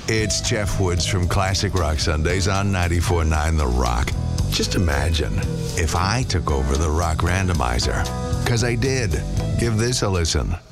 It's Jeff Woods from Classic Rock Sundays on 94.9 The Rock. Just imagine if I took over the Rock Randomizer. Because I did. Give this a listen.